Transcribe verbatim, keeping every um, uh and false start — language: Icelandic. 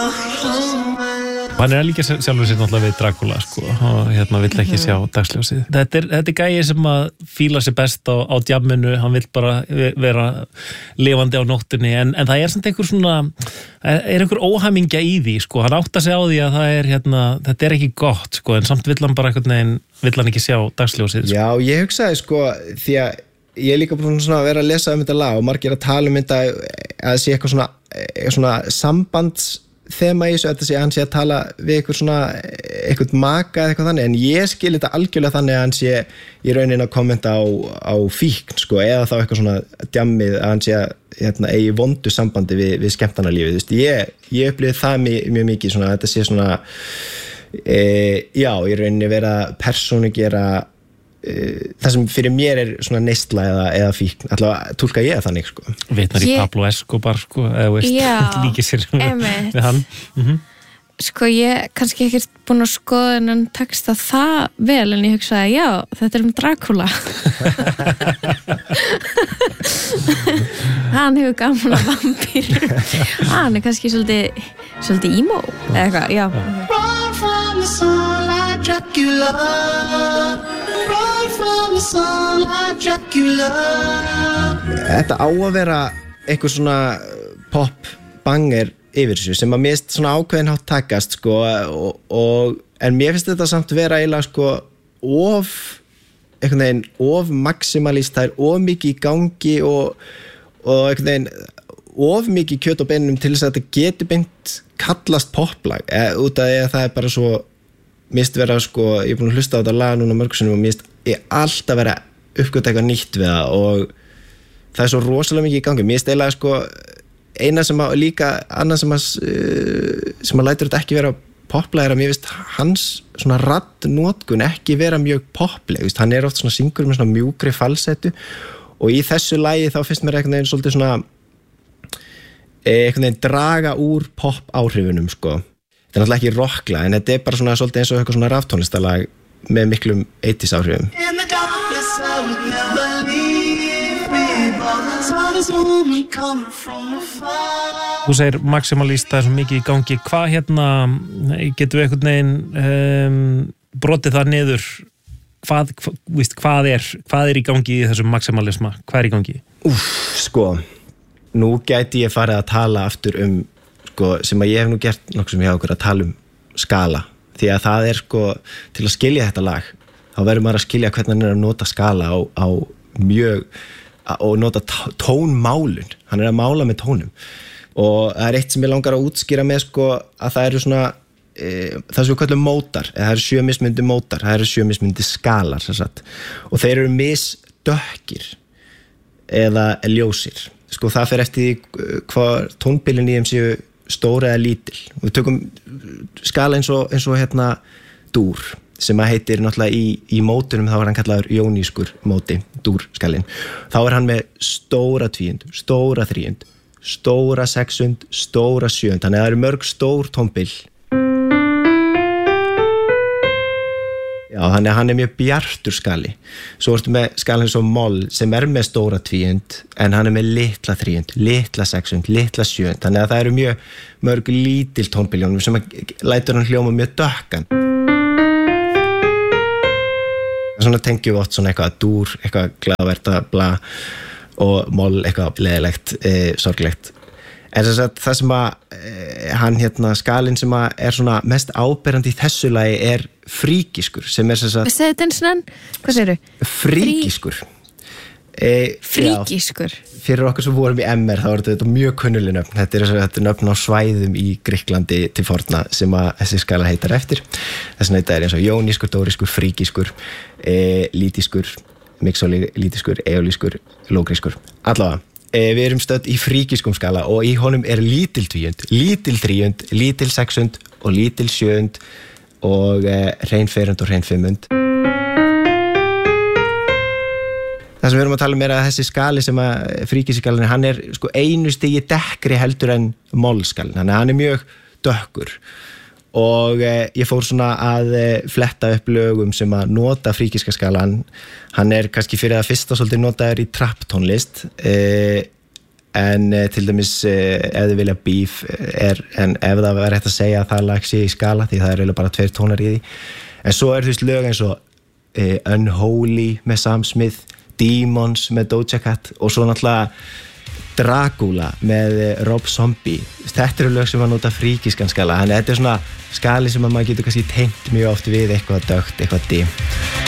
Hann er líka sjálfur sér náttúrulega við Dracula sko, og hérna vill ekki sjá dagsljósið. Þetta er, þetta er gæi sem að fíla sér best á, á djamminu, hann vill bara vera lifandi á nóttunni, en, en það er samt einhver svona, er einhver óhamingja í því, sko, hann áttar sig á því að það er hérna, þetta er ekki gott, sko, en samt vill hann bara einhvern veginn, vill hann ekki sjá dagsljósið. Sko. Já, ég hugsaði, sko, því að ég er líka búin svona að vera að lesa um þetta lag og margir að tala um þetta að sé eitthvað svona, eitthvað svona sambands þema í þessu, þetta sé að hann sé að tala við eitthvað svona, eitthvað maka eða eitthvað þannig, en ég skil þetta algjörlega þannig að hann sé í raunin að kommenta á, á fíkn, sko, eða þá eitthvað svona djammið að hann sé að hérna, eigi vondu sambandi við, við skemmtanalífið, þú veist, ég, ég upplifði það mjög, mjög mikið, svona, þetta sé svona e, já, í rauninni vera persónu gera það sem fyrir mér er svona neysla eða, eða fíkn, allavega túlka ég þannig sko. Vitnar í Pablo Escobar sko, eða veist, líkir sér við, við hann mm-hmm. Sko ég kannski ekkert búin að skoða en texta það vel en ég hugsaði, já, þetta er um Dracula hann hefur gamla vampýru hann er kannski svolítið svolítið emo eða eitthvað, já Run from the sun like Dracula Run from the sun like Dracula Þetta á að vera eitthvað svona pop banger yfir þessu sem að mér finnst svona ákveðin hátt takast sko og, og en mér finnst þetta samt vera eiginlega sko of einhvern veginn of maximalist, það er of mikið í gangi og, og einhvern veginn of mikið kjöt og beinum til þess að þetta geti beint kallast poplag eða út af því að það er bara svo mér finnst vera sko, ég er búin að hlusta á þetta lag núna mörgsunum og mér finnst ég alltaf vera uppgöt eitthvað nýtt við það og það er svo rosalega mikið í gangi, mér finnst eiginlega sko eina sem að líka annað sem að sem að lætur þetta ekki vera poplag er að mér finnst hans svona raddnotkun ekki vera mjög popleg, hann er oft svona syngur með svona mjúkri falsettu og í þessu lagi þá finnst mér einhvern veginn svolítið svona einhvern veginn draga úr pop áhrifunum sko, þetta er náttúrulega ekki rocklag en þetta er bara svona svolítið eins og eitthvað svona raftónlistalag með miklum eighties áhrifum Þú segir maximalist, það er svo mikið í gangi hvað hérna, getum við einhvern veginn um, brotið það niður hvað, hva, víst, hvað er hvað er í gangi í þessum maximalisma hvað er í gangi? Úf, sko nú gæti ég farið að tala aftur um sko, sem að ég hef nú gert nokkuð sem ég hafa okkur að tala um skala því að það er sko, til að skilja þetta lag þá verður maður að skilja hvernig hann er að nota skala á, á mjög og nota tónmálun hann er að mála með tónum og það er eitt sem ég langar að útskýra með sko að það eru svona e, það sem við kallum mótar, eða það eru sjö mismundi mótar það eru sjö mismundi skalar sagt. Og þeir eru misdökkir eða ljósir sko það fer eftir hvað tónbilin í þeim séu stóra eða lítil og við tökum skala eins og, eins og hérna dúr sem að heitir náttúrulega í, í mótunum þá er hann kallaður jónískur móti, dúrskalinn. Þá er hann með stóra tvíund, stóra þríund, stóra sexund, stóra sjöund, þannig að það eru mörg stór tónbil. Já, þannig að hann er mjög bjartur skali. Svo ertu með skalinn svo moll sem er með stóra tvíund en hann er með litla þríund, litla sexund, litla sjöund, þannig að það eru mjög mörg lítil tónbiljónum sem lætur hann hljóma mjög dökkan. Svona tengjum við oft svona eitthvað dúr, eitthvað glaðverta, bla og moll, eitthvað leðilegt, e, sorglegt. En þess að það sem að e, hann hérna, skalinn sem að er svona mest áberandi í þessu lagi er fríkiskur, sem er þess að... Hvað segir þetta enn? Hvað segir þú? Fríkiskur. E, fríkiskur? Já, fyrir okkur sem vorum í M R þá er þetta mjög kunnuleg nöfn. Þetta er, þetta er nöfn á svæðum í Grikklandi til forna sem að þessi skala heitar eftir. Þess að þetta er eins og jónískur, dórískur, fríkiskur, e, lítískur, mixolítískur, eolískur, lógrískur. Allavega, e, við erum stödd í fríkiskum skala og í honum er lítil tvíund, lítil þríund, lítil sexund og lítil sjöund og e, hrein ferund og hrein fimmund. Það sem við erum að tala um er að þessi skali sem að fríkiskalinn, hann er sko einu stigi dekkri heldur en mollskalinn, þannig að hann er mjög dökkur og eh, ég fór svona að eh, fletta upp lögum sem að nota fríkiskaskalan, hann er kannski fyrir að fyrsta svolítið notaður í trapptónlist, eh, en uh, til dæmis uh, ef þið vilja Beef er, en ef það var rétt að segja að það lag sé í skala því það er eiginlega bara tveir tónar í því en svo er þú veist lög eins og uh, Unholy með Sam Smith Demons með Doja Cat og svo náttúrulega Dracula með uh, Rob Zombie þetta eru lög sem að nota fríkiskan skala þannig að þetta er svona skali sem að maður getur kannski tengt mjög oft við eitthvað dögt, eitthvað dim